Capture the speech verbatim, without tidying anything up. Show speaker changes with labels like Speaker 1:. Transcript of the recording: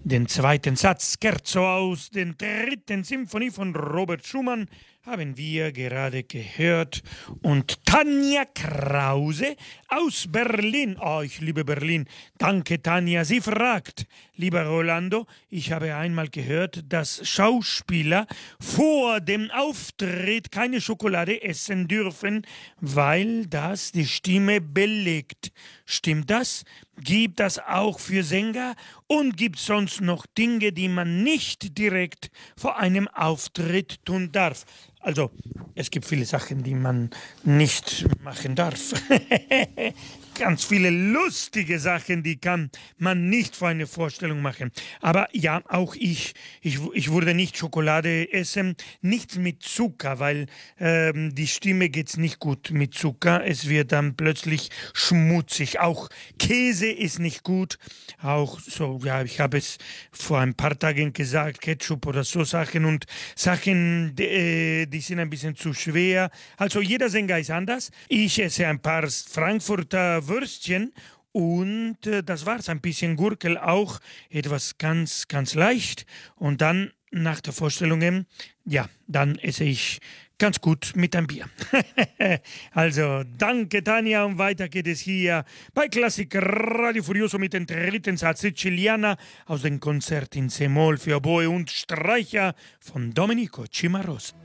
Speaker 1: Den zweiten Satz Scherzo aus der dritten Symphonie von Robert Schumann haben wir gerade gehört. Und Tanja Krause aus Berlin. Oh, ich liebe Berlin. Danke, Tanja. Sie fragt, lieber Rolando, ich habe einmal gehört, dass Schauspieler vor dem Auftritt keine Schokolade essen dürfen, weil das die Stimme belegt. Stimmt das? Gibt das auch für Sänger? Und gibt es sonst noch Dinge, die man nicht direkt vor einem Auftritt tun darf? Also, es gibt viele Sachen, die man nicht machen darf. Ganz viele lustige Sachen, die kann man nicht vor einer Vorstellung machen. Aber ja, auch ich, ich, ich würde nicht Schokolade essen, nichts mit Zucker, weil ähm, die Stimme geht's nicht gut mit Zucker. Es wird dann plötzlich schmutzig. Auch Käse ist nicht gut. Auch so, ja, ich habe es vor ein paar Tagen gesagt, Ketchup oder so Sachen und Sachen, die, die sind ein bisschen zu schwer. Also jeder Sänger ist anders. Ich esse ein paar Frankfurter Würstchen und äh, das war's. Ein bisschen Gurkel auch, etwas ganz, ganz leicht. Und dann nach der Vorstellung, ja, dann esse ich ganz gut mit einem Bier. Also, danke Tanja und weiter geht es hier bei Klassik Radio Furioso mit dem dritten Satz Siciliana aus dem Konzert in C-Moll für Oboe und Streicher von Domenico Cimarosa.